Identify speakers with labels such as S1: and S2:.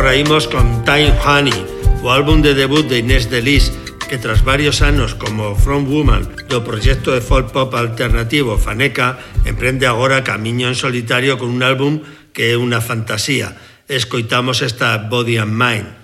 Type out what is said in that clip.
S1: raímos con Time Honey, o álbum de debut de Inés de Lis, que tras varios anos como frontwoman do proxecto de folk pop alternativo Faneca, emprende agora camiño en solitario con un álbum que é unha fantasía. Escoitamos esta Body and Mind.